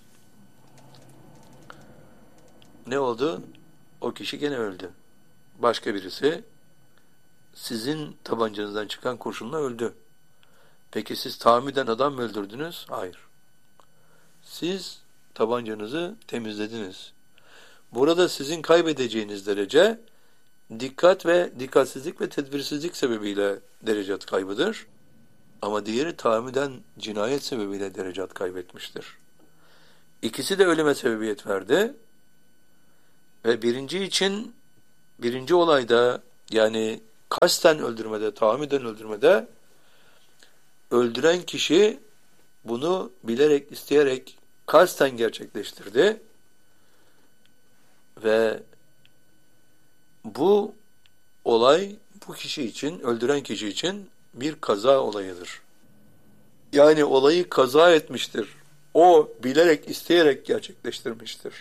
Ne oldu? O kişi gene öldü. Başka birisi sizin tabancanızdan çıkan kurşunla öldü. Peki siz tahammüden adam mı öldürdünüz? Hayır. Siz tabancanızı temizlediniz. Burada sizin kaybedeceğiniz derece dikkatsizlik ve tedbirsizlik sebebiyle derecat kaybıdır. Ama diğeri tahammüden cinayet sebebiyle derecat kaybetmiştir. İkisi de ölüme sebebiyet verdi. Ve birinci olayda, yani kasten öldürmede, tahammüden öldürmede, öldüren kişi bunu bilerek, isteyerek, kasten gerçekleştirdi. Ve bu olay bu kişi için, öldüren kişi için bir kaza olayıdır. Yani olayı kaza etmiştir. O bilerek, isteyerek gerçekleştirmiştir.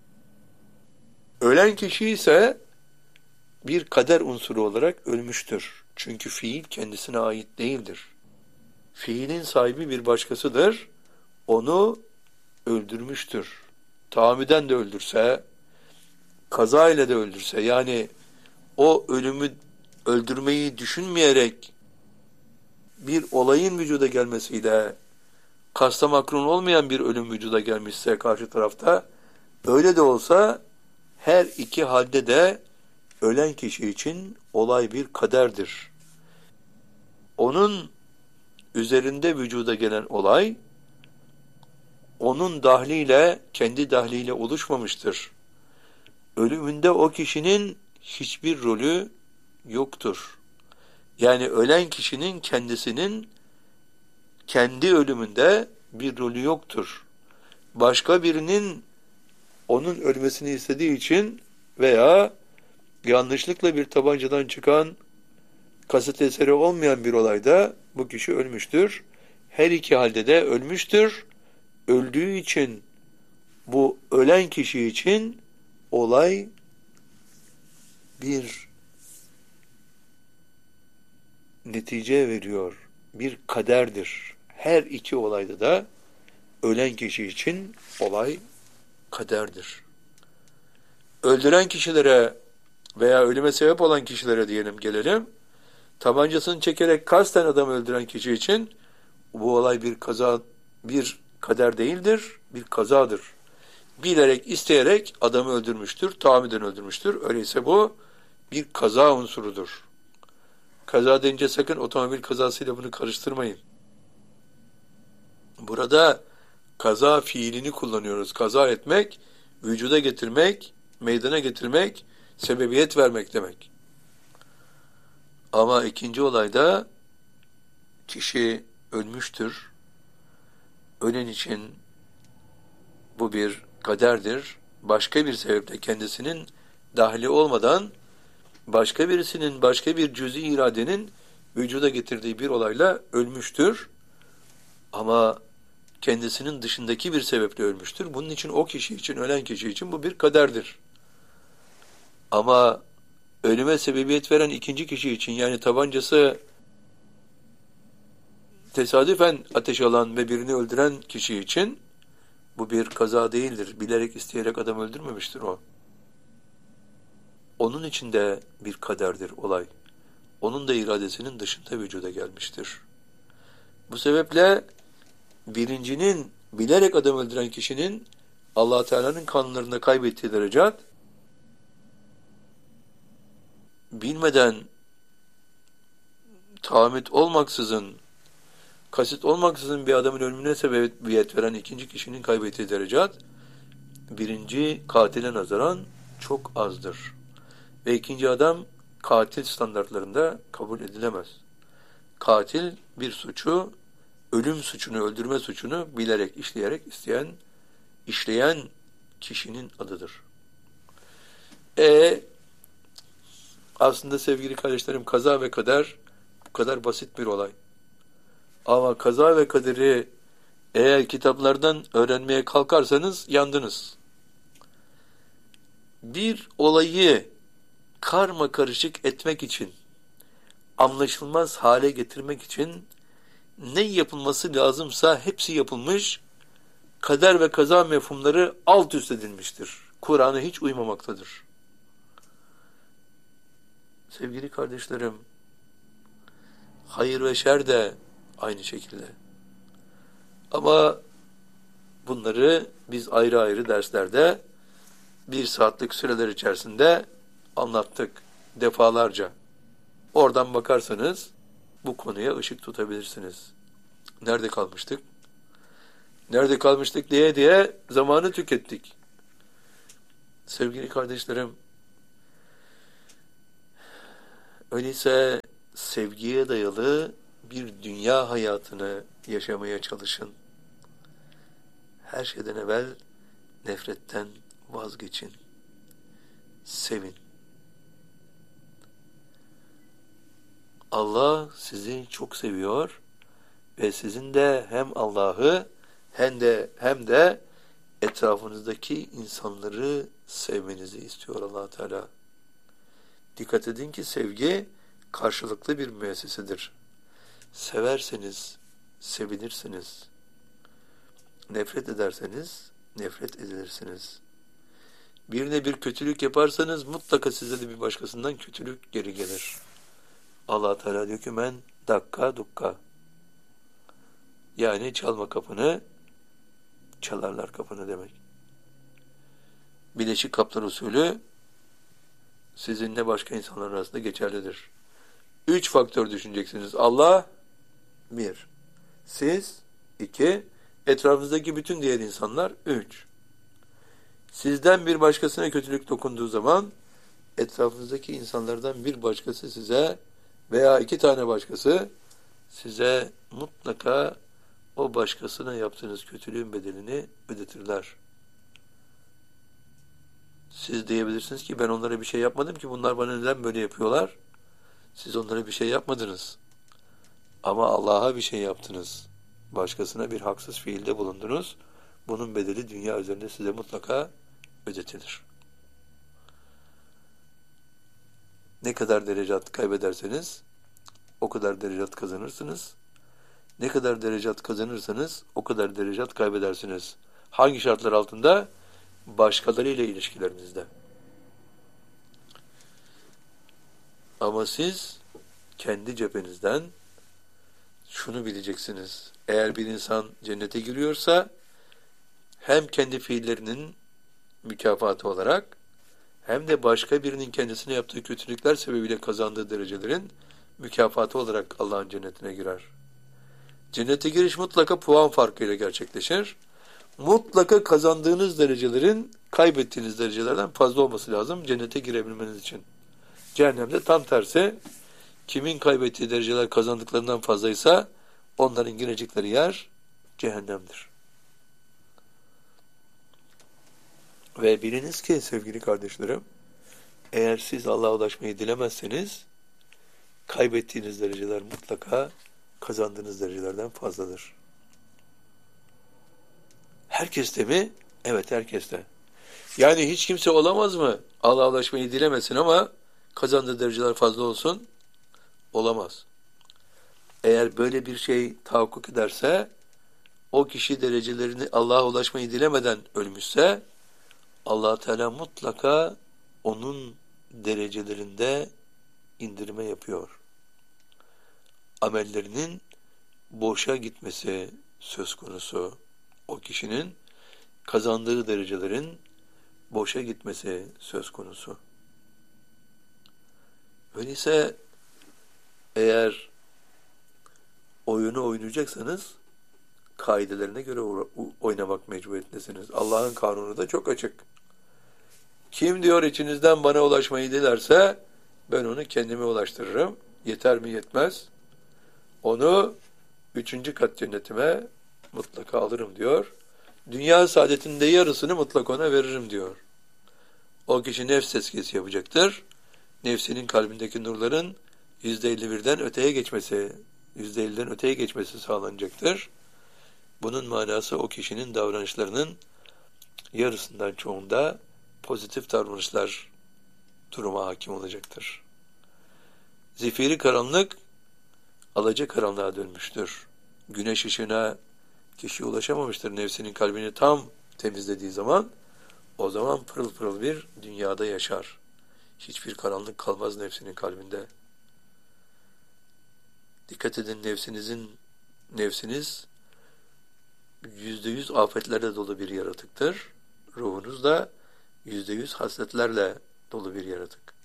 Ölen kişi ise bir kader unsuru olarak ölmüştür. Çünkü fiil kendisine ait değildir. Fiilin sahibi bir başkasıdır. Onu öldürmüştür. Tahammüden de öldürse, kaza ile de öldürse, yani o ölümü öldürmeyi düşünmeyerek bir olayın vücuda gelmesiyle kasta makrun olmayan bir ölüm vücuda gelmişse karşı tarafta, öyle de olsa her iki halde de ölen kişi için olay bir kaderdir. Onun üzerinde vücuda gelen olay, onun dahliyle, kendi dahliyle oluşmamıştır. Ölümünde o kişinin hiçbir rolü yoktur. Yani ölen kişinin kendisinin kendi ölümünde bir rolü yoktur. Başka birinin onun ölmesini istediği için veya yanlışlıkla bir tabancadan çıkan kasıt eseri olmayan bir olayda bu kişi ölmüştür. Her iki halde de ölmüştür. Öldüğü için, bu ölen kişi için olay bir netice veriyor. Bir kaderdir. Her iki olayda da ölen kişi için olay kaderdir. Öldüren kişilere veya ölüme sebep olan kişilere diyelim, gelelim. Tabancasını çekerek kasten adam öldüren kişi için bu olay bir kaza, bir kader değildir, bir kazadır. Bilerek, isteyerek adamı öldürmüştür, tahammüden öldürmüştür. Öyleyse bu bir kaza unsurudur. Kaza deyince sakın otomobil kazasıyla bunu karıştırmayın. Burada kaza fiilini kullanıyoruz. Kaza etmek, vücuda getirmek, meydana getirmek, sebebiyet vermek demek. Ama ikinci olayda kişi ölmüştür. Ölen için bu bir kaderdir. Başka bir sebeple, kendisinin dahli olmadan başka birisinin, başka bir cüz-i iradenin vücuda getirdiği bir olayla ölmüştür. Ama kendisinin dışındaki bir sebeple ölmüştür. Bunun için o kişi için, ölen kişi için bu bir kaderdir. Ama ölüme sebebiyet veren ikinci kişi için, yani tabancası tesadüfen ateş alan ve birini öldüren kişi için bu bir kaza değildir. Bilerek, isteyerek adam öldürmemiştir o. Onun için de bir kaderdir olay. Onun da iradesinin dışında vücuda gelmiştir. Bu sebeple birincinin, bilerek adam öldüren kişinin Allah Teala'nın kanunlarında kaybettiği derecat, bilmeden, tahammüt olmaksızın, kasıt olmaksızın bir adamın ölümüne sebebiyet veren ikinci kişinin kaybettiği derecat, birinci katile nazaran çok azdır. Ve ikinci adam katil standartlarında kabul edilemez. Katil bir suçu, ölüm suçunu, öldürme suçunu bilerek, işleyerek işleyen kişinin adıdır. Aslında sevgili kardeşlerim, kaza ve kader bu kadar basit bir olay. Ama kaza ve kaderi eğer kitaplardan öğrenmeye kalkarsanız yandınız. Bir olayı karma karışık etmek için, anlaşılmaz hale getirmek için ne yapılması lazımsa hepsi yapılmış, kader ve kaza mefhumları alt üst edilmiştir. Kur'an'a hiç uymamaktadır. Sevgili kardeşlerim, hayır ve şer de aynı şekilde. Ama bunları biz ayrı ayrı derslerde 1 saatlik süreler içerisinde anlattık defalarca. Oradan bakarsanız bu konuya ışık tutabilirsiniz. Nerede kalmıştık? Nerede kalmıştık diye zamanı tükettik. Sevgili kardeşlerim, öyleyse sevgiye dayalı bir dünya hayatını yaşamaya çalışın. Her şeyden evvel nefretten vazgeçin. Sevin. Allah sizi çok seviyor ve sizin de hem Allah'ı hem de etrafınızdaki insanları sevmenizi istiyor Allah Teala. Dikkat edin ki sevgi karşılıklı bir müessesedir. Severseniz sevilirsiniz. Nefret ederseniz nefret edilirsiniz. Birine bir kötülük yaparsanız mutlaka size de bir başkasından kötülük geri gelir. Allah Teala diyor ki men dakka dukka. Yani çalma kapını, çalarlar kapını demek. Bileşik kaplar usulü sizinle başka insanlar arasında geçerlidir. 3 faktör düşüneceksiniz. Allah 1. Siz 2. Etrafınızdaki bütün diğer insanlar 3. Sizden bir başkasına kötülük dokunduğu zaman etrafınızdaki insanlardan bir başkası size veya 2 tane başkası size mutlaka o başkasına yaptığınız kötülüğün bedelini ödetirler. Siz diyebilirsiniz ki ben onlara bir şey yapmadım ki bunlar bana neden böyle yapıyorlar? Siz onlara bir şey yapmadınız. Ama Allah'a bir şey yaptınız. Başkasına bir haksız fiilde bulundunuz. Bunun bedeli dünya üzerinde size mutlaka ödetilir. Ne kadar derecat kaybederseniz o kadar derecat kazanırsınız. Ne kadar derecat kazanırsanız o kadar derecat kaybedersiniz. Hangi şartlar altında? Başkalarıyla ilişkilerinizde. Ama siz kendi cephenizden şunu bileceksiniz. Eğer bir insan cennete giriyorsa hem kendi fiillerinin mükafatı olarak hem de başka birinin kendisine yaptığı kötülükler sebebiyle kazandığı derecelerin mükafatı olarak Allah'ın cennetine girer. Cennete giriş mutlaka puan farkıyla gerçekleşir. Mutlaka kazandığınız derecelerin kaybettiğiniz derecelerden fazla olması lazım cennete girebilmeniz için. Cehennemde tam tersi, kimin kaybettiği dereceler kazandıklarından fazlaysa onların girecekleri yer cehennemdir. Ve biliniz ki sevgili kardeşlerim, eğer siz Allah'a ulaşmayı dilemezseniz kaybettiğiniz dereceler mutlaka kazandığınız derecelerden fazladır. Herkeste mi? Evet, herkeste. Yani hiç kimse olamaz mı? Allah'a ulaşmayı dilemesin ama kazandığı dereceler fazla olsun. Olamaz. Eğer böyle bir şey tahakkuk ederse, o kişi derecelerini Allah'a ulaşmayı dilemeden ölmüşse, Allah Teala mutlaka onun derecelerinde indirme yapıyor. Amellerinin boşa gitmesi söz konusu. O kişinin kazandığı derecelerin boşa gitmesi söz konusu. Öyleyse eğer oyunu oynayacaksanız kaidelerine göre oynamak mecburiyetindesiniz. Allah'ın kanunu da çok açık. Kim diyor içinizden bana ulaşmayı dilerse ben onu kendime ulaştırırım. Yeter mi yetmez. Onu 3. kat cennetime mutlaka alırım diyor. Dünya saadetinde yarısını mutlaka ona veririm diyor. O kişi nefs tezkiyesi yapacaktır. Nefsinin kalbindeki nurların %51'den öteye geçmesi, %50'den öteye geçmesi sağlanacaktır. Bunun manası o kişinin davranışlarının yarısından çoğunda pozitif davranışlar duruma hakim olacaktır. Zifiri karanlık alacakaranlığa dönmüştür. Güneş ışığına kişi ulaşamamıştır nefsinin kalbini tam temizlediği zaman. O zaman pırıl pırıl bir dünyada yaşar. Hiçbir karanlık kalmaz nefsinin kalbinde. Dikkat edin, nefsiniz %100 afetlerle dolu bir yaratıktır. Ruhunuz da %100 hasletlerle dolu bir yaratık.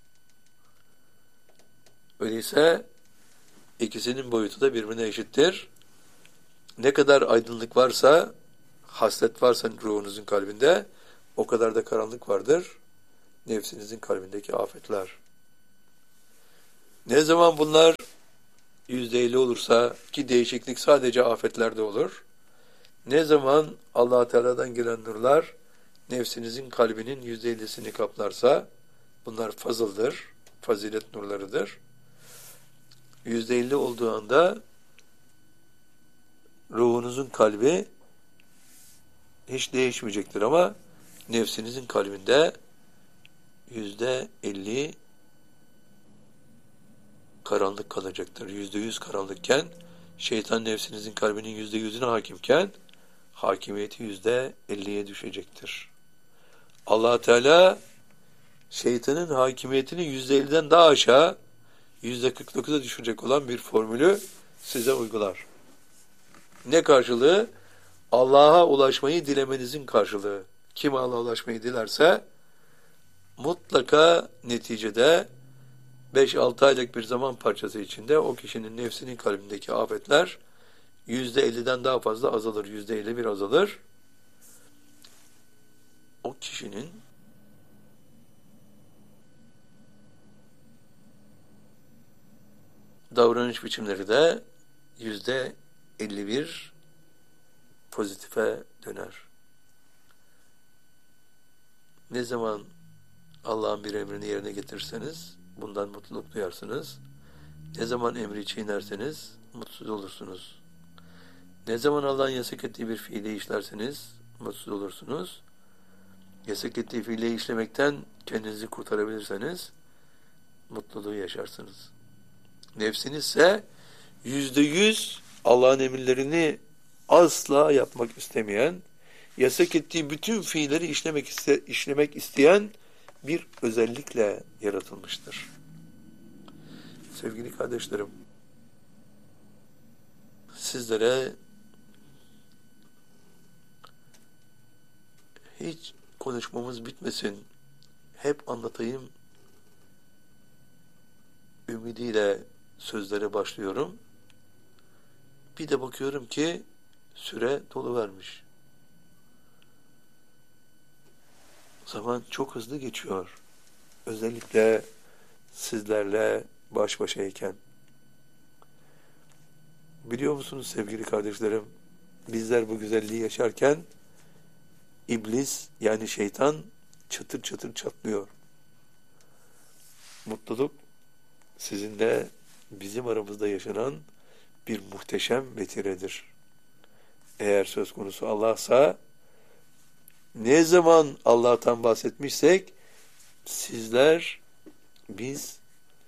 Öyleyse ikisinin boyutu da birbirine eşittir. Ne kadar aydınlık varsa haslet varsa ruhunuzun kalbinde, o kadar da karanlık vardır nefsinizin kalbindeki afetler. Ne zaman bunlar %50 olursa, ki değişiklik sadece afetlerde olur, ne zaman Allah Teala'dan gelen nurlar nefsinizin kalbinin %50'sini kaplarsa, bunlar fazıldır, fazilet nurlarıdır. %50 olduğu anda ruhunuzun kalbi hiç değişmeyecektir ama nefsinizin kalbinde %50 karanlık kalacaktır. %100 karanlıkken, şeytan nefsinizin kalbinin %100'üne hakimken, hakimiyeti %50'ye düşecektir. Allah Teala şeytanın hakimiyetini %50'den daha aşağı %49'a düşürecek olan bir formülü size uygular. Ne karşılığı? Allah'a ulaşmayı dilemenizin karşılığı. Kim Allah'a ulaşmayı dilerse mutlaka neticede 5-6 aylık bir zaman parçası içinde o kişinin nefsinin kalbindeki afetler %50'den daha fazla azalır. %51 azalır. O kişinin davranış biçimleri de %51 pozitife döner. Ne zaman Allah'ın bir emrini yerine getirirseniz bundan mutluluk duyarsınız. Ne zaman emri çiğnerseniz mutsuz olursunuz. Ne zaman Allah'ın yasak ettiği bir fiili işlerseniz mutsuz olursunuz. Yasak ettiği fiili işlemekten kendinizi kurtarabilirseniz mutluluğu yaşarsınız. Nefsiniz ise %100 Allah'ın emirlerini asla yapmak istemeyen, yasak ettiği bütün fiilleri işlemek isteyen bir özellikle yaratılmıştır. Sevgili kardeşlerim, sizlere hiç konuşmamız bitmesin, hep anlatayım ümidiyle sözlere başlıyorum. Bir de bakıyorum ki süre doluvermiş. Zaman çok hızlı geçiyor. Özellikle sizlerle baş başayken. Biliyor musunuz sevgili kardeşlerim? Bizler bu güzelliği yaşarken iblis yani şeytan çatır çatır çatlıyor. Mutluluk sizinle bizim aramızda yaşanan bir muhteşem vetiredir. Eğer söz konusu Allah'sa, ne zaman Allah'tan bahsetmişsek sizler, biz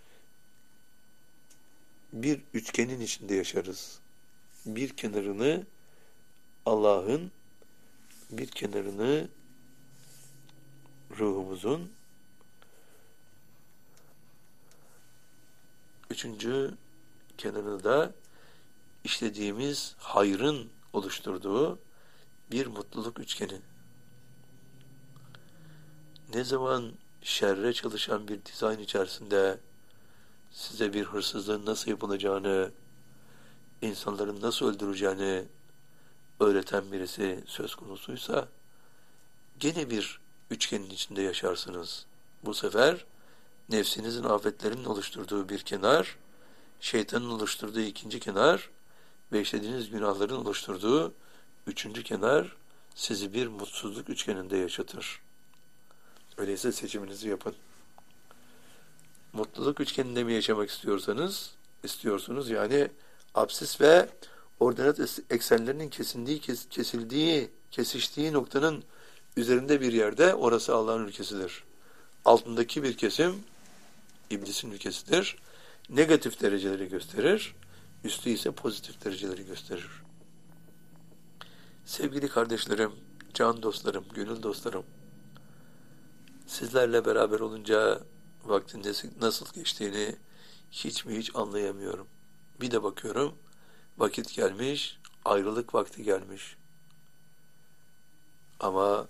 bir üçgenin içinde yaşarız. Bir kenarını Allah'ın, bir kenarını ruhumuzun, üçüncü kenarını da işlediğimiz hayrın oluşturduğu bir mutluluk üçgeni. Ne zaman şerre çalışan bir dizayn içerisinde size bir hırsızlığın nasıl yapılacağını, insanların nasıl öldüreceğini öğreten birisi söz konusuysa, gene bir üçgenin içinde yaşarsınız. Bu sefer nefsinizin afetlerinin oluşturduğu bir kenar, şeytanın oluşturduğu ikinci kenar ve işlediğiniz günahların oluşturduğu üçüncü kenar sizi bir mutsuzluk üçgeninde yaşatır. Öyleyse seçiminizi yapın. Mutluluk üçgeninde mi yaşamak istiyorsunuz yani absis ve ordinat eksenlerinin kesiştiği noktanın üzerinde bir yerde, orası Allah'ın ülkesidir. Altındaki bir kesim iblisin ülkesidir. Negatif dereceleri gösterir, üstü ise pozitif dereceleri gösterir. Sevgili kardeşlerim, can dostlarım, gönül dostlarım, sizlerle beraber olunca vaktin nasıl geçtiğini hiç anlayamıyorum. Bir de bakıyorum, vakit gelmiş, ayrılık vakti gelmiş. Ama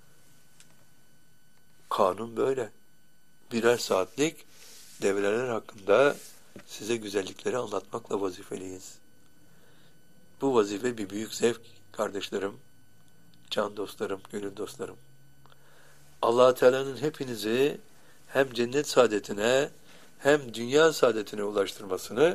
kanun böyle. Birer saatlik devreler hakkında size güzellikleri anlatmakla vazifeliyiz. Bu vazife bir büyük zevk kardeşlerim. can dostlarım, gönül dostlarım. Allah Teala'nın hepinizi hem cennet saadetine hem dünya saadetine ulaştırmasını